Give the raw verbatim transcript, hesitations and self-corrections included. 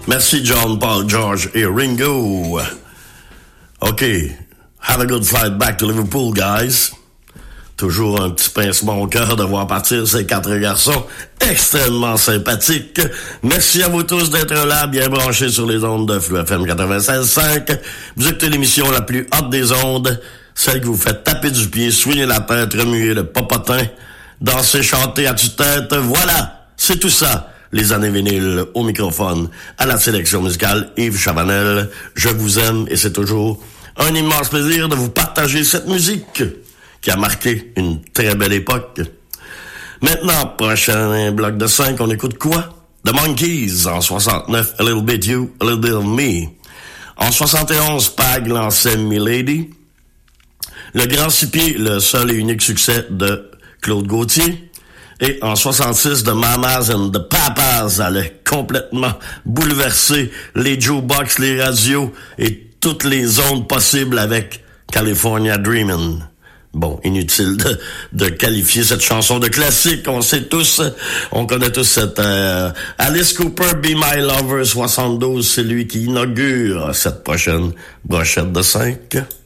Merci John, Paul, George et Ringo. OK. Have a good flight back to Liverpool, guys. Toujours un petit pincement au cœur de voir partir ces quatre garçons extrêmement sympathiques. Merci à vous tous d'être là, bien branchés sur les ondes de Flux F M quatre-vingt-seize cinq. Vous écoutez l'émission la plus haute des ondes, celle que vous faites taper du pied, soigner la tête, remuer le popotin, danser, chanter à tue-tête. Voilà, c'est tout ça. Les années vinyles au microphone, à la sélection musicale, Yves Chavanel. Je vous aime et c'est toujours un immense plaisir de vous partager cette musique qui a marqué une très belle époque. Maintenant, prochain bloc de cinq, on écoute quoi? The Monkees, en soixante-neuf, A Little Bit You, A Little Bit of Me. En soixante et onze, Pag lançait Milady. Le Grand Six Pieds, le seul et unique succès de Claude Gauthier. Et en soixante-six, The Mamas and the Papas allait complètement bouleverser les jukebox, les radios et toutes les ondes possibles avec California Dreamin'. Bon, inutile de, de qualifier cette chanson de classique. On sait tous, on connaît tous cette euh, Alice Cooper, Be My Lover soixante-douze. C'est lui qui inaugure cette prochaine brochette de cinq.